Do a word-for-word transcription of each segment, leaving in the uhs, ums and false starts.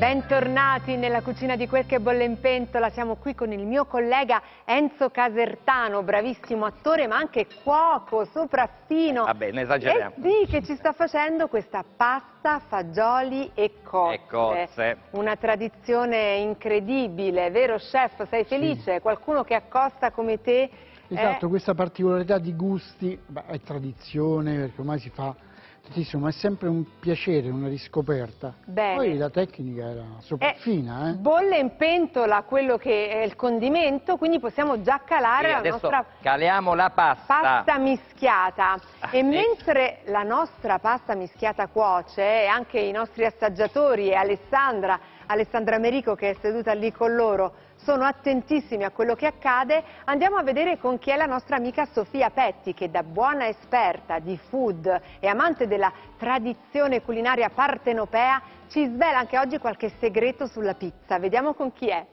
Bentornati nella cucina di Quel che bolle in pentola. Siamo qui con il mio collega Enzo Casertano, bravissimo attore ma anche cuoco, sopraffino. Vabbè, ne esageriamo. E sì, che ci sta facendo questa pasta, fagioli e cozze. E cozze. Una tradizione incredibile, vero chef? Sei felice? Sì. Qualcuno che accosta come te? Esatto, eh... questa particolarità di gusti, beh, è tradizione perché ormai si fa tantissimo, ma è sempre un piacere, una riscoperta. Bene. Poi la tecnica era sopraffina. Eh, Bolle in pentola quello che è il condimento, quindi possiamo già calare Sì, la adesso nostra caliamo la pasta. pasta mischiata. Ah, e sì. mentre la nostra pasta mischiata cuoce, e anche i nostri assaggiatori e Alessandra, Alessandra Merico che è seduta lì con loro, sono attentissimi a quello che accade, andiamo a vedere con chi è la nostra amica Sofia Petti, che da buona esperta di food e amante della tradizione culinaria partenopea ci svela anche oggi qualche segreto sulla pizza. Vediamo con chi è.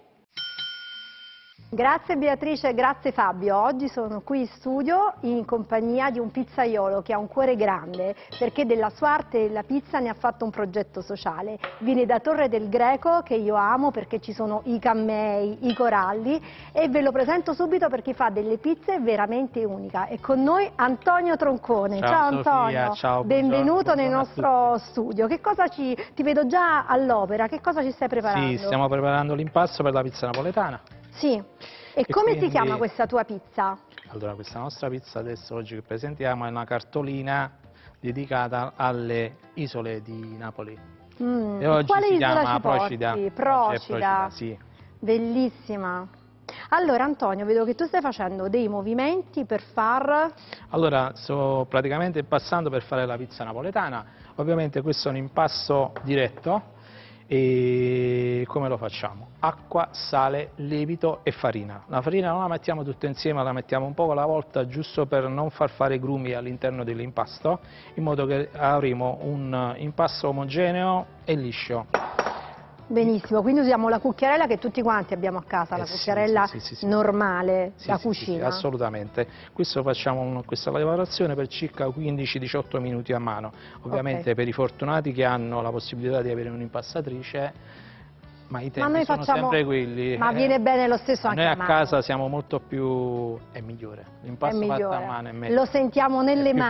Grazie Beatrice, grazie Fabio. Oggi sono qui in studio in compagnia di un pizzaiolo che ha un cuore grande perché della sua arte della pizza ne ha fatto un progetto sociale. Viene da Torre del Greco, che io amo perché ci sono i cammei, i coralli, e ve lo presento subito perché fa delle pizze veramente uniche. E con noi Antonio Troncone. Ciao, ciao Sofia, Antonio, ciao, benvenuto buongiorno, nel nostro studio. Che cosa ci... Ti vedo già all'opera, che cosa ci stai preparando? Sì, stiamo preparando l'impasto per la pizza napoletana. Sì, e, E come quindi... si chiama questa tua pizza? Allora, questa nostra pizza adesso oggi che presentiamo è una cartolina dedicata alle isole di Napoli. Mm. E oggi Quale si isola chiama ci Procida. porti? Oggi è Procida. sì. Bellissima. Allora Antonio, vedo che tu stai facendo dei movimenti per far... Allora, sto praticamente passando per fare la pizza napoletana. Ovviamente questo è un impasto diretto. E come lo facciamo? Acqua, sale, lievito e farina. La farina non la mettiamo tutta insieme, la mettiamo un po' alla volta giusto per non far fare grumi all'interno dell'impasto, in modo che avremo un impasto omogeneo e liscio. Benissimo, quindi usiamo la cucchiarella che tutti quanti abbiamo a casa, Eh la sì, cucchiarella sì, sì, sì, sì. normale Sì, da sì, cucina. sì, sì, assolutamente. Questo facciamo un, questa lavorazione per circa quindici diciotto minuti a mano. Ovviamente Okay. per i fortunati che hanno la possibilità di avere un'impastatrice, ma i tempi Ma noi sono facciamo... sempre quelli. Ma eh. viene bene lo stesso anche Noi a a mano. casa siamo molto più... è migliore. È L'impasto fatto migliore. a mano è meglio. Lo sentiamo nelle È più mani.